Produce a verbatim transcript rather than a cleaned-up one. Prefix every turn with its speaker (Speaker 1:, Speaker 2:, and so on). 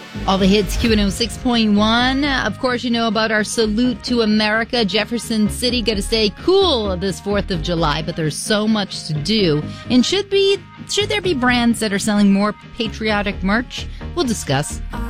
Speaker 1: All the hits, Q one oh six point one. Of course, you know about our salute to America. Jefferson City got to stay cool this fourth of July, but there's so much to do. And should be should there be brands that are selling more patriotic merch? We'll discuss.